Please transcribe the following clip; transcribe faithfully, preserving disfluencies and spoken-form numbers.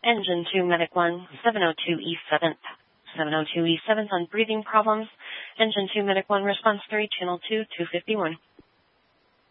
Engine two, Medic one, seven oh two E seventh. seven oh two E seventh on breathing problems. Engine two, Medic one, response three, channel two, two fifty-one.